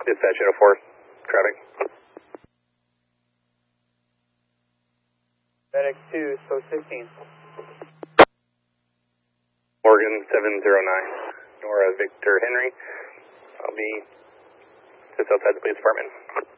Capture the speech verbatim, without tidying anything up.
Dispatch eight oh four, traffic. FedEx two, so sixteen. Morgan seven zero nine, Nora Victor Henry. I'll be just outside the police department.